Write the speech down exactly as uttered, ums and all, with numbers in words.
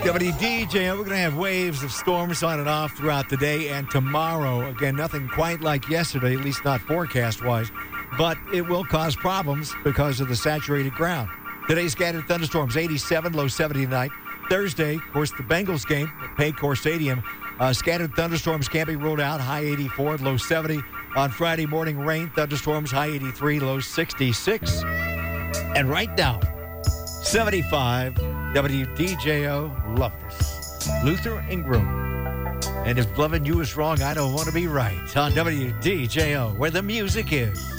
W D J, we're going to have waves of storms on and off throughout the day and tomorrow. Again, nothing quite like yesterday, at least not forecast-wise, but it will cause problems because of the saturated ground. Today's scattered thunderstorms, eighty-seven, low seventy tonight. Thursday, of course, the Bengals game at Paycor Stadium. Uh, scattered thunderstorms can't be ruled out, high eighty-four, low seventy. On Friday morning, rain, thunderstorms, high eighty-three, low sixty-six. And right now, seventy-five, W D J O, love this. Luther Ingram. And if loving you is wrong, I don't want to be right. On W D J O, where the music is.